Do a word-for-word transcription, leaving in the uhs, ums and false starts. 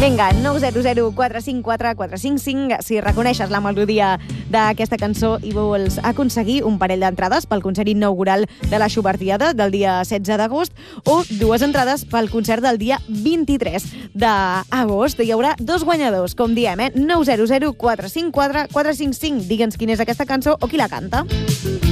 Vinga, nou zero zero quatre cinc quatre quatre cinc cinc si reconeixes la melodia d'aquesta cançó i vols aconseguir un parell d'entrades pel concert inaugural de la Schubertiada del dia setze d'agost o dues entrades pel concert del dia vint-i-tres d'agost. Hi haurà dos guanyadors, com diem, eh? nou zero zero quatre cinc quatre quatre cinc cinc. Digue'ns quina és aquesta cançó o qui la canta.